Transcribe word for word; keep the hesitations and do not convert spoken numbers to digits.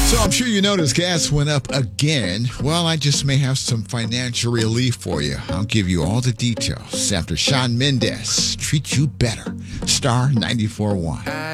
So I'm sure you noticed gas went up again. Well, I just may have some financial relief for you. I'll give you all the details after Shawn Mendes, Treat You Better, Star ninety-four point one.